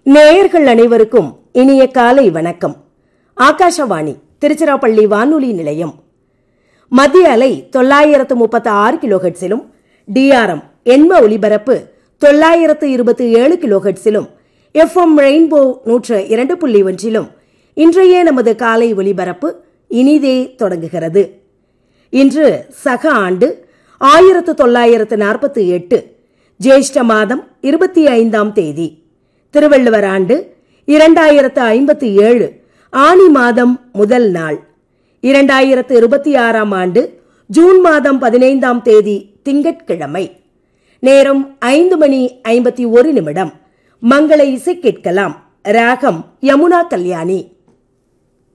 நேயர்கள் அனைவருக்கும் இனிய காலை வணக்கம். ஆகாஷவாணி திருச்சிராப்பள்ளி வானொலி நிலையம். மத்திய அலை 936 கிலோஹெர்ட்ஸிலும் டிஆர்எம் எண்ம ஒலிபரப்பு 927 கிலோஹெர்ட்ஸிலும் FM ரெயின்போ 102.1 இன்றைய நமது காலை ஒலிபரப்பு இனிதே தொடங்குகிறது. இன்று சக ஆண்டு 1948 ஜேஷ்ட மாதம் 25ஆம் தேதி, திருவள்ளுவர் ஆண்டு 2057 ஆனி மாதம் முதல் நாள், 2026ஆம் ஆண்டு ஜூன் மாதம் 15ஆம் தேதி திங்கட்கிழமை. நேரம் 5:51. மங்கள இசை கேட்கலாம். ராகம் யமுனா கல்யாணி.